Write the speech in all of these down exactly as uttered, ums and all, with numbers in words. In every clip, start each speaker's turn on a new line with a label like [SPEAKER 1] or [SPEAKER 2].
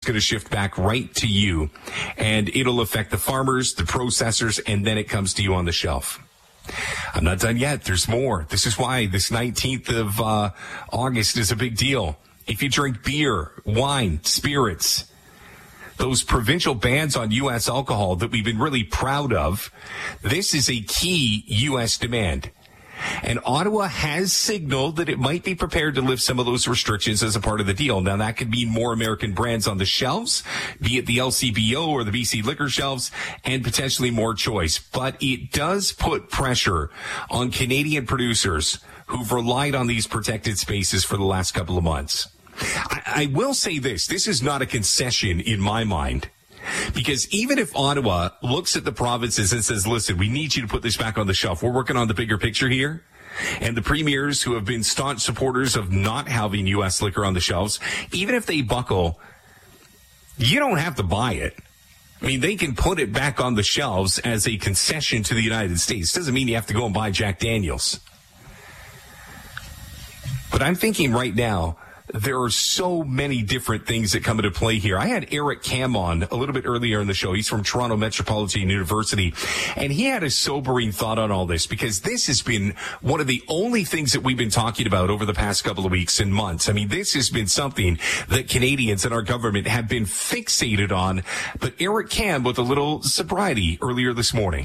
[SPEAKER 1] going to shift back right to you, and it'll affect the farmers, the processors, and then it comes to you on the shelf. I'm not done yet. There's more. This is why this nineteenth of uh, August is a big deal. If you drink beer, wine, spirits, those provincial bans on U S alcohol that we've been really proud of, this is a key U S demand. And Ottawa has signaled that it might be prepared to lift some of those restrictions as a part of the deal. Now, that could mean more American brands on the shelves, be it the L C B O or the B C liquor shelves, and potentially more choice. But it does put pressure on Canadian producers who've relied on these protected spaces for the last couple of months. I, I will say this. This is not a concession in my mind. Because even if Ottawa looks at the provinces and says, listen, we need you to put this back on the shelf. We're working on the bigger picture here. And the premiers who have been staunch supporters of not having U S liquor on the shelves, even if they buckle, you don't have to buy it. I mean, they can put it back on the shelves as a concession to the United States. Doesn't mean you have to go and buy Jack Daniels. But I'm thinking right now, there are so many different things that come into play here. I had Eric Kam on a little bit earlier in the show. He's from Toronto Metropolitan University, and he had a sobering thought on all this, because this has been one of the only things that we've been talking about over the past couple of weeks and months. I mean, this has been something that Canadians and our government have been fixated on. But Eric Kam with a little sobriety earlier this morning.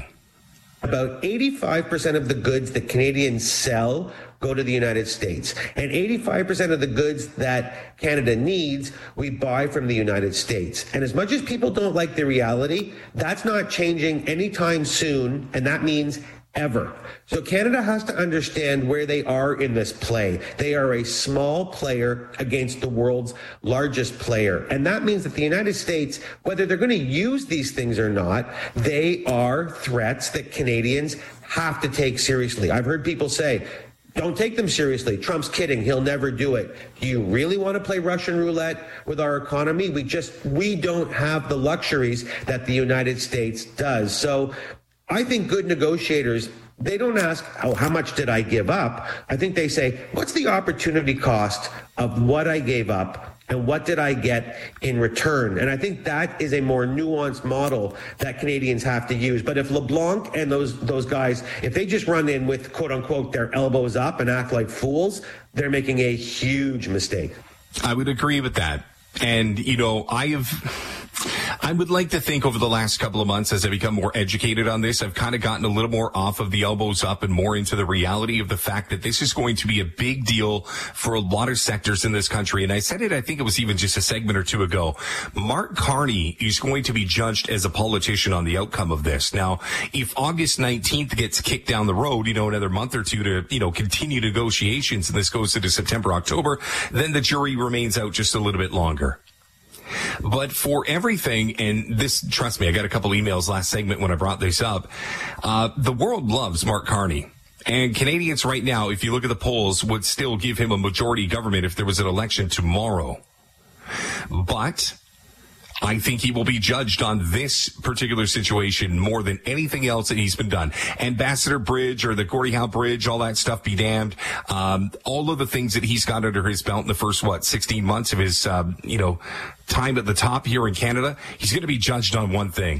[SPEAKER 2] About eighty-five percent of the goods that Canadians sell go to the United States. And eighty-five percent of the goods that Canada needs, we buy from the United States. And as much as people don't like the reality, that's not changing anytime soon, and that means ever. So Canada has to understand where they are in this play. They are a small player against the world's largest player. And that means that the United States, whether they're going to use these things or not, they are threats that Canadians have to take seriously. I've heard people say, don't take them seriously. Trump's kidding. He'll never do it. Do you really want to play Russian roulette with our economy? We just, we don't have the luxuries that the United States does. So I think good negotiators, they don't ask, oh, how much did I give up? I think they say, what's the opportunity cost of what I gave up? And what did I get in return? And I think that is a more nuanced model that Canadians have to use. But if LeBlanc and those those guys, if they just run in with, quote unquote, their elbows up and act like fools, they're making a huge mistake.
[SPEAKER 1] I would agree with that. And, you know, I have... I would like to think over the last couple of months, as I become more educated on this, I've kind of gotten a little more off of the elbows up and more into the reality of the fact that this is going to be a big deal for a lot of sectors in this country. And I said it, I think it was even just a segment or two ago. Mark Carney is going to be judged as a politician on the outcome of this. Now, if August nineteenth gets kicked down the road, you know, another month or two to, you know, continue negotiations, and this goes into September, October, then the jury remains out just a little bit longer. But for everything, and this, trust me, I got a couple emails last segment when I brought this up, uh, the world loves Mark Carney. And Canadians right now, if you look at the polls, would still give him a majority government if there was an election tomorrow. But I think he will be judged on this particular situation more than anything else that he's been done. Ambassador Bridge or the Gordie Howe Bridge, all that stuff, be damned. Um, all of the things that he's got under his belt in the first, what, sixteen months of his, um, you know, time at the top here in Canada, he's going to be judged on one thing.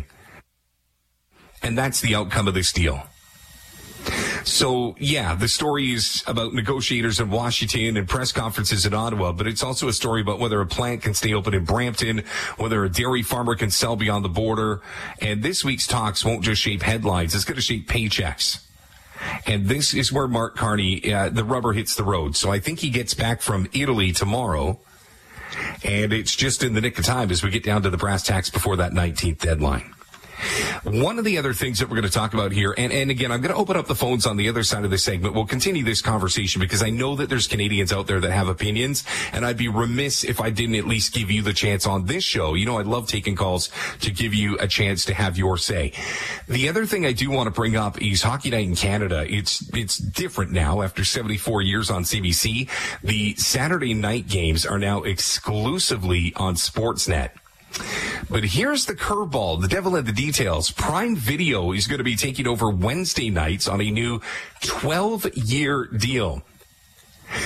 [SPEAKER 1] And that's the outcome of this deal. So, yeah, the story is about negotiators in Washington and press conferences in Ottawa, but it's also a story about whether a plant can stay open in Brampton, whether a dairy farmer can sell beyond the border. And this week's talks won't just shape headlines. It's going to shape paychecks. And this is where Mark Carney, uh, the rubber hits the road. So I think he gets back from Italy tomorrow. And it's just in the nick of time as we get down to the brass tacks before that nineteenth deadline. One of the other things that we're going to talk about here, and, and again, I'm going to open up the phones on the other side of this segment. We'll continue this conversation because I know that there's Canadians out there that have opinions, and I'd be remiss if I didn't at least give you the chance on this show. You know, I love taking calls to give you a chance to have your say. The other thing I do want to bring up is Hockey Night in Canada. It's, it's different now after seventy-four years on C B C. The Saturday night games are now exclusively on Sportsnet. But here's the curveball. The devil had the details. Prime Video is going to be taking over Wednesday nights on a new twelve-year deal.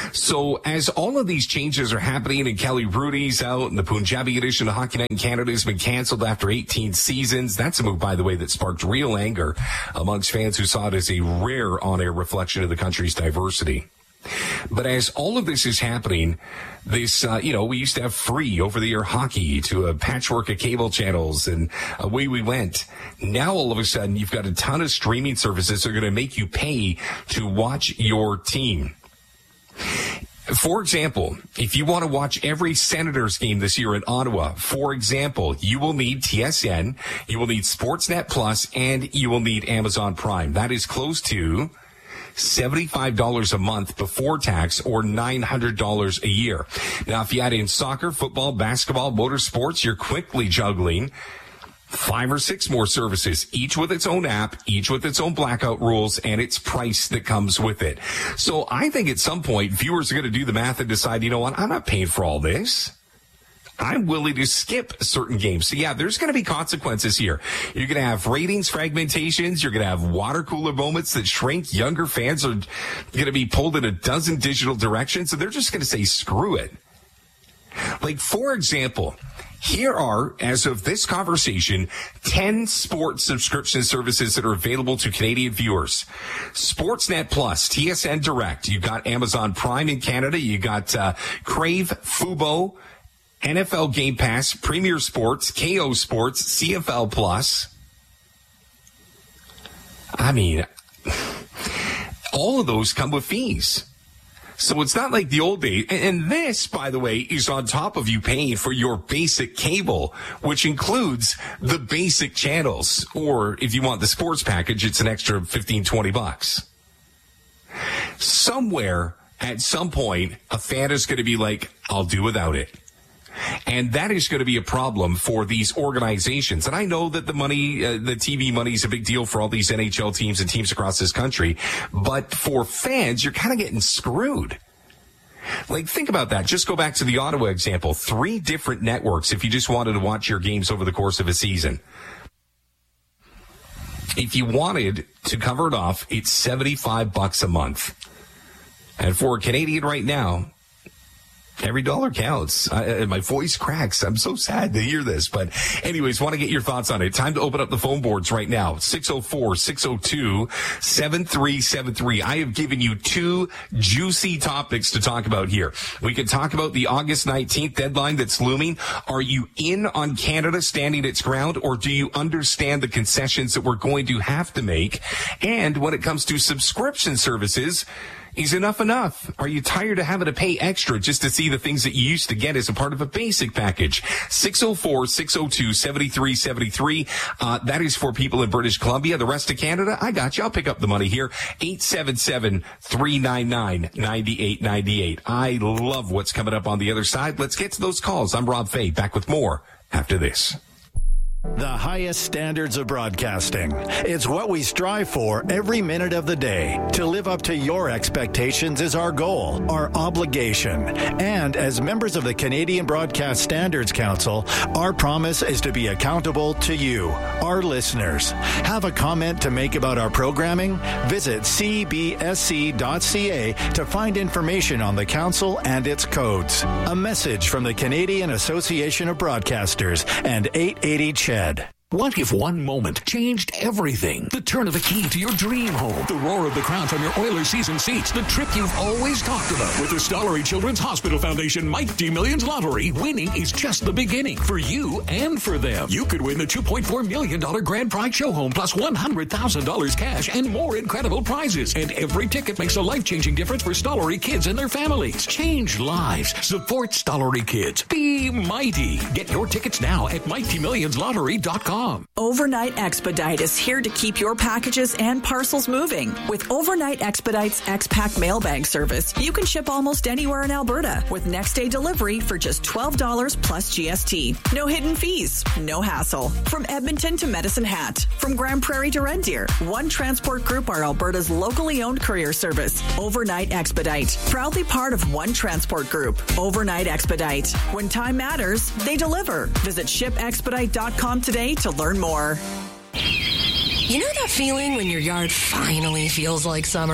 [SPEAKER 1] So as all of these changes are happening and Kelly Rudy's out and the Punjabi edition of Hockey Night in Canada has been canceled after eighteen seasons, that's a move, by the way, that sparked real anger amongst fans who saw it as a rare on-air reflection of the country's diversity. But as all of this is happening, this, uh, you know, we used to have free over-the-air hockey to a patchwork of cable channels, and away we went. Now, all of a sudden, you've got a ton of streaming services that are going to make you pay to watch your team. For example, if you want to watch every Senators game this year in Ottawa, for example, you will need T S N, you will need Sportsnet Plus, and you will need Amazon Prime. That is close to seventy-five dollars a month before tax, or nine hundred dollars a year. Now, if you add in soccer, football, basketball, motorsports, you're quickly juggling five or six more services, each with its own app, each with its own blackout rules, and its price that comes with it. So I think at some point, viewers are going to do the math and decide, you know what, I'm not paying for all this. I'm willing to skip certain games. So, yeah, there's going to be consequences here. You're going to have ratings fragmentations. You're going to have water cooler moments that shrink. Younger fans are going to be pulled in a dozen digital directions, and they're just going to say, screw it. Like, for example, here are, as of this conversation, ten sports subscription services that are available to Canadian viewers. Sportsnet Plus, T S N Direct. You've got Amazon Prime in Canada. You got uh, Crave, Fubo, N F L Game Pass, Premier Sports, K O Sports, C F L Plus. I mean, all of those come with fees. So it's not like the old days. And this, by the way, is on top of you paying for your basic cable, which includes the basic channels. Or if you want the sports package, it's an extra fifteen, twenty bucks. Somewhere, at some point, a fan is going to be like, I'll do without it. And that is going to be a problem for these organizations. And I know that the money, uh, the T V money is a big deal for all these N H L teams and teams across this country. But for fans, you're kind of getting screwed. Like, think about that. Just go back to the Ottawa example. Three different networks if you just wanted to watch your games over the course of a season. If you wanted to cover it off, it's seventy-five bucks a month. And for a Canadian right now, every dollar counts. I, my voice cracks. I'm so sad to hear this. But anyways, want to get your thoughts on it. Time to open up the phone boards right now. six oh four, six oh two, seven three seven three. I have given you two juicy topics to talk about here. We can talk about the August nineteenth deadline that's looming. Are you in on Canada standing its ground, or do you understand the concessions that we're going to have to make? And when it comes to subscription services, is enough enough? Are you tired of having to pay extra just to see the things that you used to get as a part of a basic package? six oh four, six oh two, seven three seven three. Uh, that is for people in British Columbia. The rest of Canada, I got you. I'll pick up the money here. eight seven seven, three nine nine, nine eight nine eight. I love what's coming up on the other side. Let's get to those calls. I'm Rob Fay, back with more after this.
[SPEAKER 3] The highest standards of broadcasting. It's what we strive for every minute of the day. To live up to your expectations is our goal, our obligation. And as members of the Canadian Broadcast Standards Council, our promise is to be accountable to you, our listeners. Have a comment to make about our programming? Visit c b s c dot c a to find information on the council and its codes. A message from the Canadian Association of Broadcasters and eight eighty C H E D.
[SPEAKER 4] What if one moment changed everything? The turn of a key to your dream home. The roar of the crowd from your Oilers season seats. The trip you've always talked about. With the Stollery Children's Hospital Foundation Mighty Millions Lottery, winning is just the beginning for you and for them. You could win the two point four million dollars grand prize show home plus one hundred thousand dollars cash and more incredible prizes. And every ticket makes a life-changing difference for Stollery kids and their families. Change lives. Support Stollery kids. Be mighty. Get your tickets now at mighty millions lottery dot com.
[SPEAKER 5] Overnight Expedite is here to keep your packages and parcels moving. With Overnight Expedite's X-Pack mailbag service, you can ship almost anywhere in Alberta with next-day delivery for just twelve dollars plus G S T. No hidden fees, no hassle. From Edmonton to Medicine Hat, from Grand Prairie to Red Deer, One Transport Group are Alberta's locally owned courier service. Overnight Expedite, proudly part of One Transport Group. Overnight Expedite. When time matters, they deliver. Visit ship expedite dot com today to learn more.
[SPEAKER 6] You know that feeling when your yard finally feels like summer?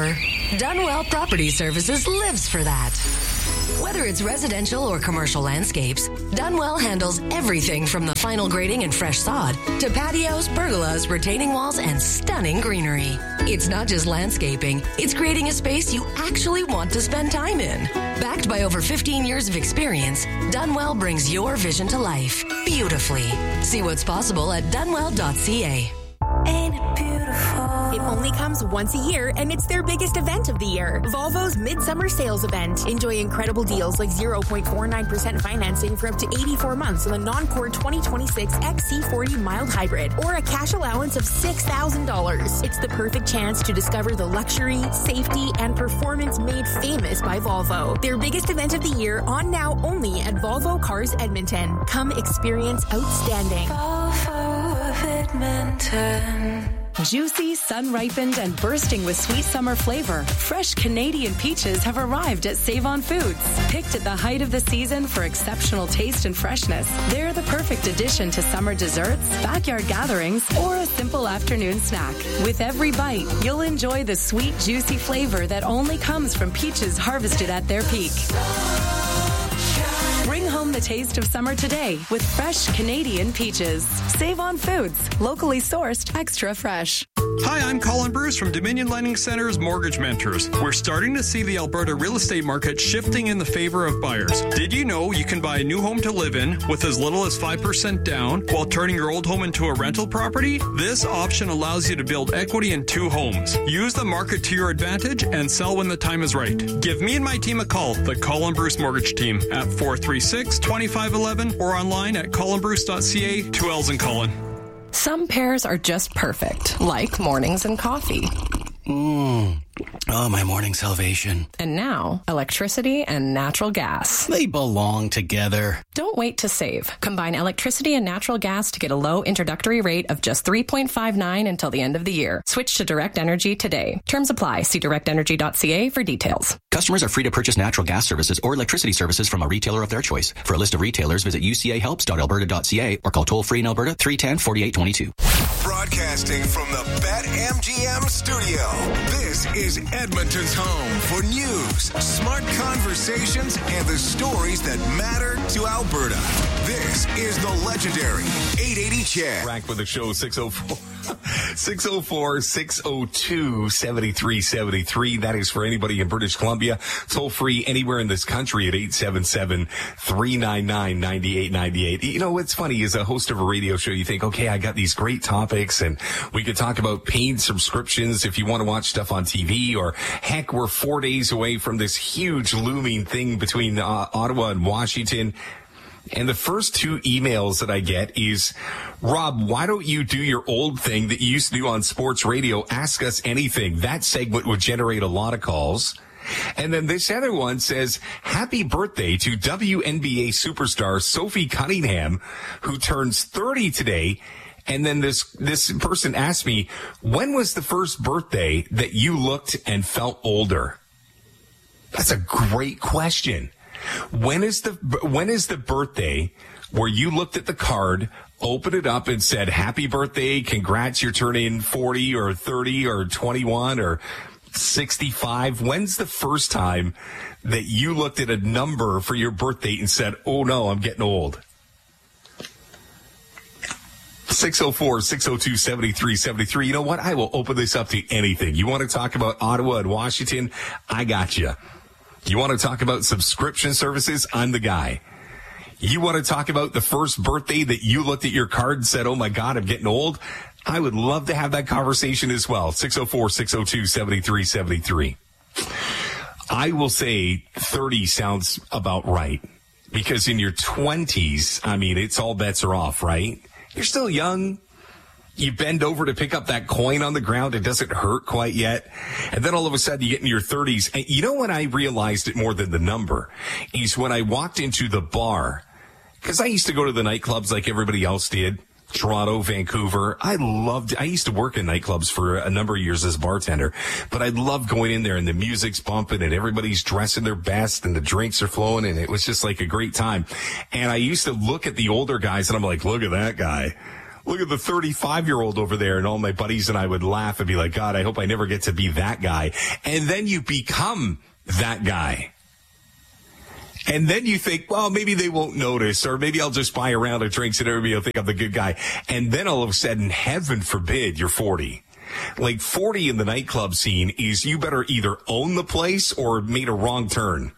[SPEAKER 6] Dunwell Property Services lives for that. Whether it's residential or commercial landscapes, Dunwell handles everything from the final grading and fresh sod to patios, pergolas, retaining walls, and stunning greenery. It's not just landscaping, it's creating a space you actually want to spend time in. Backed by over fifteen years of experience, Dunwell brings your vision to life beautifully. See what's possible at dunwell dot c a.
[SPEAKER 7] Ain't it beautiful? It only comes once a year, and it's their biggest event of the year. Volvo's Midsummer Sales Event. Enjoy incredible deals like zero point four nine percent financing for up to eighty-four months on the non-core twenty twenty-six X C forty Mild Hybrid, or a cash allowance of six thousand dollars. It's the perfect chance to discover the luxury, safety, and performance made famous by Volvo. Their biggest event of the year, on now only at Volvo Cars Edmonton. Come experience outstanding.
[SPEAKER 8] Volvo of Edmonton.
[SPEAKER 9] Juicy, sun-ripened, and bursting with sweet summer flavor, fresh Canadian peaches have arrived at Save-On Foods. Picked at the height of the season for exceptional taste and freshness, they're the perfect addition to summer desserts, backyard gatherings, or a simple afternoon snack. With every bite, you'll enjoy the sweet, juicy flavor that only comes from peaches harvested at their peak. Bring home the taste of summer today with fresh Canadian peaches. Save on Foods, locally sourced, extra fresh.
[SPEAKER 10] Hi, I'm Colin Bruce from Dominion Lending Center's Mortgage Mentors. We're starting to see the Alberta real estate market shifting in the favor of buyers. Did you know you can buy a new home to live in with as little as five percent down while turning your old home into a rental property? This option allows you to build equity in two homes. Use the market to your advantage and sell when the time is right. Give me and my team a call, the Colin Bruce Mortgage Team, at four three six, two five one one or online at colin bruce dot c a. Two L's in Colin.
[SPEAKER 11] Some pairs are just perfect, like mornings and coffee.
[SPEAKER 12] Mmm. Oh, my morning salvation.
[SPEAKER 11] And now, electricity and natural gas.
[SPEAKER 12] They belong together.
[SPEAKER 11] Don't wait to save. Combine electricity and natural gas to get a low introductory rate of just three point five nine until the end of the year. Switch to Direct Energy today. Terms apply. See direct energy dot c a for details.
[SPEAKER 13] Customers are free to purchase natural gas services or electricity services from a retailer of their choice. For a list of retailers, visit u c a helps dot alberta dot c a or call toll-free in Alberta three one zero, four eight two two.
[SPEAKER 14] Broadcasting from the BetMGM studio, this is Edmonton's home for news, smart conversations, and the stories that matter to Alberta. This is the legendary eight eighty Chad.
[SPEAKER 1] Back with the show, six oh four, six oh four, six oh two, seven three seven three. That is for anybody in British Columbia. Toll free anywhere in this country at eight seven seven, three nine nine, nine eight nine eight. You know, what's funny is a host of a radio show, you think, okay, I got these great topics and we could talk about paid subscriptions if you want to watch stuff on T V, or heck, we're four days away from this huge looming thing between uh, Ottawa and Washington. And the first two emails that I get is, Rob, why don't you do your old thing that you used to do on sports radio? Ask us anything. That segment would generate a lot of calls. And then this other one says, happy birthday to W N B A superstar Sophie Cunningham, who turns thirty today. And then this, this person asked me, when was the first birthday that you looked and felt older? That's a great question. When is the, when is the birthday where you looked at the card, opened it up and said, happy birthday, congrats, you're turning forty or thirty or twenty-one or sixty-five? When's the first time that you looked at a number for your birthday and said, oh no, I'm getting old? six oh four, six oh two, seven three seven three. You know what? I will open this up to anything. You want to talk about Ottawa and Washington? I got you. You want to talk about subscription services? I'm the guy. You want to talk about the first birthday that you looked at your card and said, oh my God, I'm getting old? I would love to have that conversation as well. six oh four, six oh two, seven three seven three. I will say thirty sounds about right, because in your twenties, I mean, it's all bets are off, right? You're still young. You bend over to pick up that coin on the ground. It doesn't hurt quite yet. And then all of a sudden you get in your thirties. And you know when I realized it more than the number is when I walked into the bar. Because I used to go to the nightclubs like everybody else did. Toronto, Vancouver. I loved, I used to work in nightclubs for a number of years as a bartender, but I loved going in there and the music's bumping and everybody's dressing their best and the drinks are flowing and it was just like a great time. And I used to look at the older guys and I'm like, look at that guy. look at the thirty-five-year-old over there. And all my buddies and I would laugh and be like, God, I hope I never get to be that guy. And then you become that guy. And then you think, well, maybe they won't notice, or maybe I'll just buy a round of drinks and everybody will think I'm the good guy. And then all of a sudden, heaven forbid, you're forty. Like forty in the nightclub scene is you better either own the place or made a wrong turn.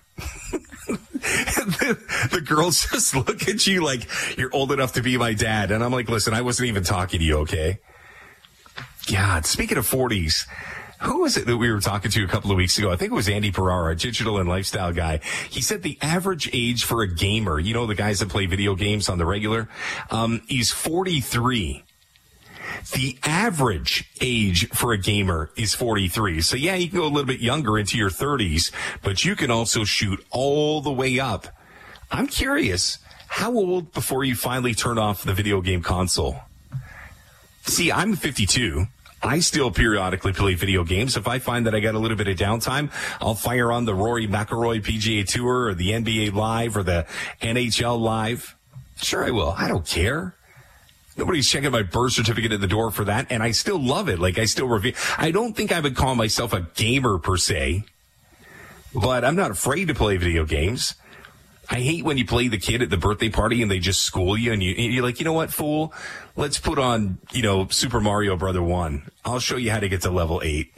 [SPEAKER 1] the, the girls just look at you like you're old enough to be my dad. And I'm like, listen, I wasn't even talking to you, okay? God, speaking of forties, who was it that we were talking to a couple of weeks ago? I think it was Andy Perara, a digital and lifestyle guy. He said the average age for a gamer, you know, the guys that play video games on the regular, um, is forty-three. The average age for a gamer is forty-three. So, yeah, you can go a little bit younger into your thirties, but you can also shoot all the way up. I'm curious, how old before you finally turn off the video game console? See, I'm fifty-two. I still periodically play video games. If I find that I got a little bit of downtime, I'll fire on the Rory McIlroy P G A Tour or the N B A Live or the N H L Live. Sure, I will. I don't care. Nobody's checking my birth certificate at the door for that, and I still love it. Like, I still review. I don't think I would call myself a gamer per se, but I'm not afraid to play video games. I hate when you play the kid at the birthday party and they just school you and you, you're like, you know what, fool? Let's put on, you know, Super Mario Brother one. I'll show you how to get to level eight.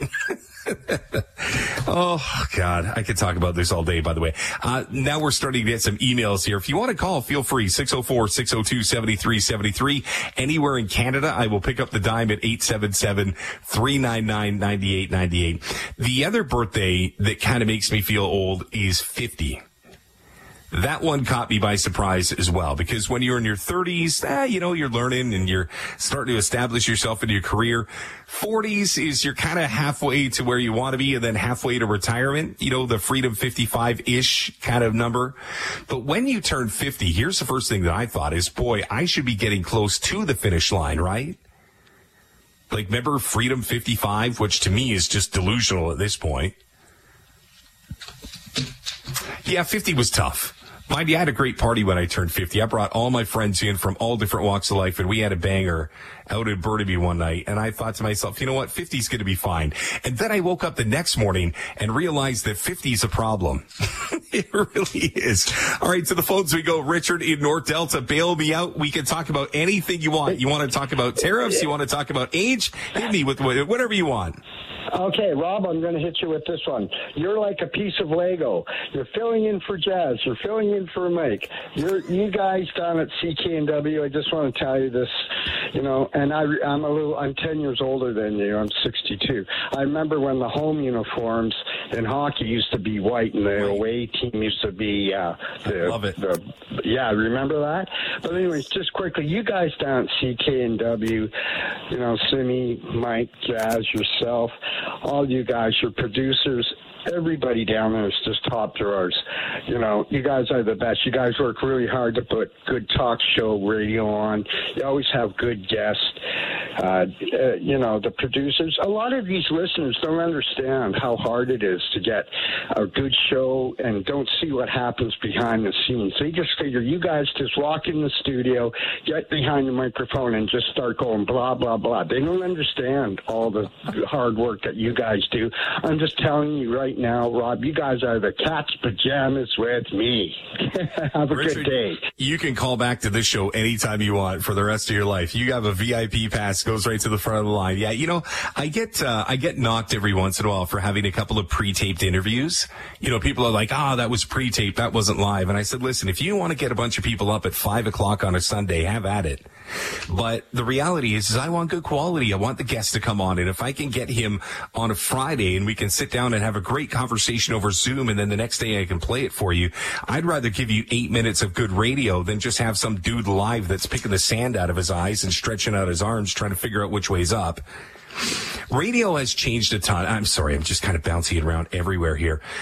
[SPEAKER 1] Oh, God. I could talk about this all day, by the way. Uh, now we're starting to get some emails here. If you want to call, feel free. six oh four, six oh two, seven three seven three. Anywhere in Canada, I will pick up the dime at eight seven seven, three nine nine, nine eight nine eight. The other birthday that kind of makes me feel old is fifty. That one caught me by surprise as well, because when you're in your thirties, eh, you know, you're learning and you're starting to establish yourself in your career. forties is you're kind of halfway to where you want to be and then halfway to retirement, you know, the Freedom fifty-five-ish kind of number. But when you turn fifty, here's the first thing that I thought is, boy, I should be getting close to the finish line, right? Like, remember Freedom fifty-five, which to me is just delusional at this point. Yeah, fifty was tough. Mind you, I had a great party when I turned fifty. I brought all my friends in from all different walks of life, and we had a banger out in Burnaby one night. And I thought to myself, you know what, fifty's going to be fine. And then I woke up the next morning and realized that fifty's a problem. It really is. All right, to the phones we go. Richard in North Delta, bail me out. We can talk about anything you want. You want to talk about tariffs? You want to talk about age? Hit me with whatever you want.
[SPEAKER 15] Okay, Rob, I'm going to hit you with this one. You're like a piece of Lego. You're filling in for Jazz. You're filling in for Mike. You're, you guys down at C K N W, I just want to tell you this, you know, and I, I'm a little, I'm ten years older than you. I'm sixty-two. I remember when the home uniforms in hockey used to be white and the away team used to be, uh, the,
[SPEAKER 1] I love it.
[SPEAKER 15] The, yeah, remember that? But anyways, just quickly, you guys down at C K N W, you know, Simi, Mike, Jazz, yourself, all you guys, your producers, everybody down there is just top drawers. You know, you guys are the best. You guys work really hard to put good talk show radio on. You always have good guests. Uh, uh, you know, the producers, a lot of these listeners don't understand how hard it is to get a good show and don't see what happens behind the scenes. They just figure you guys just walk in the studio, get behind the microphone, and just start going blah, blah, blah. They don't understand all the hard work that you guys do. I'm just telling you right now, Rob, you guys are the cat's pajamas with me. Have a
[SPEAKER 1] Richard,
[SPEAKER 15] good day.
[SPEAKER 1] You can call back to this show anytime you want for the rest of your life. You have a V I P pass, goes right to the front of the line. Yeah, you know, I get uh, I get knocked every once in a while for having a couple of pre-taped interviews. You know, people are like, ah, oh, that was pre-taped, that wasn't live. And I said, listen, if you want to get a bunch of people up at five o'clock on a Sunday, have at it. But the reality is, is I want good quality. I want the guest to come on. And if I can get him on a Friday and we can sit down and have a great conversation over Zoom and then the next day I can play it for you, I'd rather give you eight minutes of good radio than just have some dude live that's picking the sand out of his eyes and stretching out his arms trying to figure out which way's up. Radio has changed a ton. I'm sorry, I'm just kind of bouncing around everywhere here.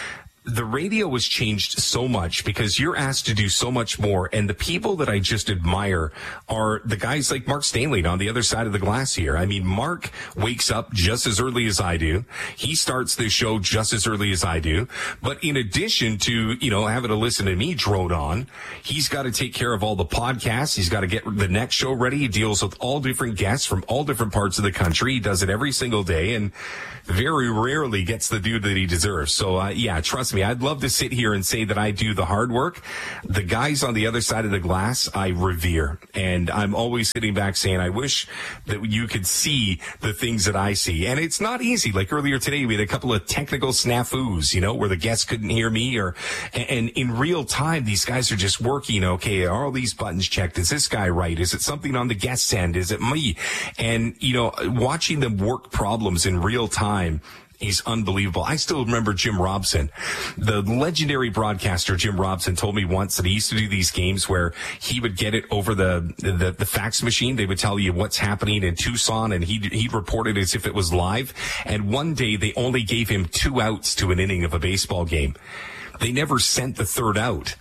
[SPEAKER 1] the radio has changed so much because you're asked to do so much more. And the people that I just admire are the guys like Mark Stanley on the other side of the glass here. I mean, Mark wakes up just as early as I do. He starts this show just as early as I do. But in addition to, you know, having to listen to me drone on, he's got to take care of all the podcasts. He's got to get the next show ready. He deals with all different guests from all different parts of the country. He does it every single day and very rarely gets the due that he deserves. So, uh, yeah, trust me, I'd love to sit here and say that I do the hard work. The guys on the other side of the glass, I revere. And I'm always sitting back saying, I wish that you could see the things that I see. And it's not easy. Like earlier today, we had a couple of technical snafus, you know, where the guests couldn't hear me or, and in real time, these guys are just working. Okay, are all these buttons checked? Is this guy right? Is it something on the guest's end? Is it me? And, you know, watching them work problems in real time is unbelievable. I still remember Jim Robson, the legendary broadcaster. Jim Robson told me once that he used to do these games where he would get it over the, the, the fax machine. They would tell you what's happening in Tucson and he'd, he'd report it as if it was live. And one day they only gave him two outs to an inning of a baseball game. They never sent the third out.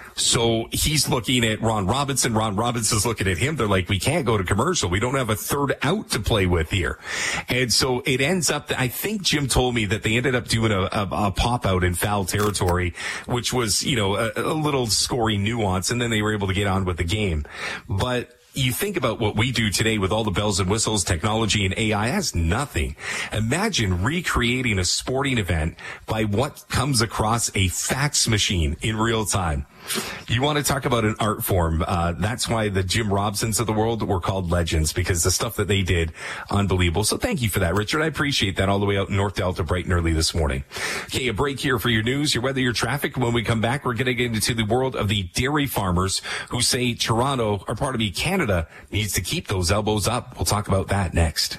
[SPEAKER 1] So he's looking at Ron Robinson. Ron Robinson's looking at him. They're like, we can't go to commercial. We don't have a third out to play with here. And so it ends up that I think Jim told me that they ended up doing a, a, a pop out in foul territory, which was, you know, a, a little scoring nuance. And then they were able to get on with the game. But you think about what we do today with all the bells and whistles, technology, and A I, that's nothing. Imagine recreating a sporting event by what comes across a fax machine in real time. You want to talk about an art form. Uh, that's why the Jim Robsons of the world were called legends, because the stuff that they did, unbelievable. So thank you for that, Richard. I appreciate that all the way out in North Delta bright and early this morning. Okay, a break here for your news, your weather, your traffic. When we come back, we're going to get into the world of the dairy farmers who say Toronto, or pardon me, Canada, needs to keep those elbows up. We'll talk about that next.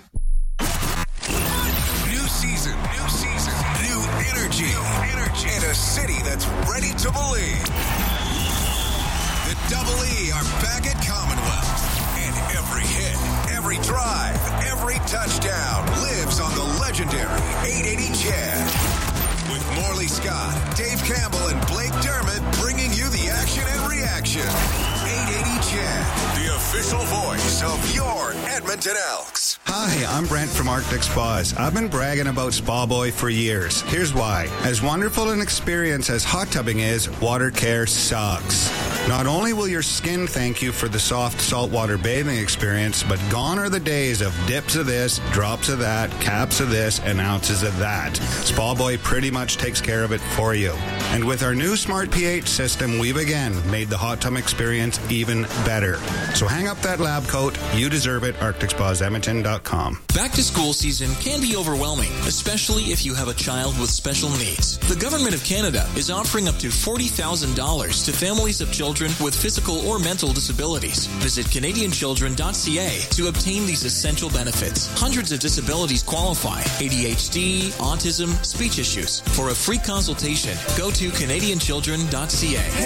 [SPEAKER 14] New season, new season, new energy, energy, and a city that's ready to believe. The Double E are back at Commonwealth, and every hit, every drive, every touchdown lives on the legendary eight eighty C H E D. With Morley Scott, Dave Campbell, and Blake Dermott bringing you the action and reaction. eight eighty C H E D, the official voice of your Edmonton Elks.
[SPEAKER 16] Hi, I'm Brent from Arctic Spas. I've been bragging about Spa Boy for years. Here's why. As wonderful an experience as hot tubbing is, water care sucks. Not only will your skin thank you for the soft saltwater bathing experience, but gone are the days of dips of this, drops of that, caps of this, and ounces of that. Spa Boy pretty much takes care of it for you. And with our new Smart pH system, we've again made the hot tub experience even better. So hang up that lab coat. You deserve it. Arctic Spas Edmonton dot com.
[SPEAKER 17] Back to school season can be overwhelming, especially if you have a child with special needs. The Government of Canada is offering up to forty thousand dollars to families of children with physical or mental disabilities. Visit Canadian Children dot C A to obtain these essential benefits. Hundreds of disabilities qualify: A D H D, autism, speech issues. For a free consultation, go to Canadian Children dot C A.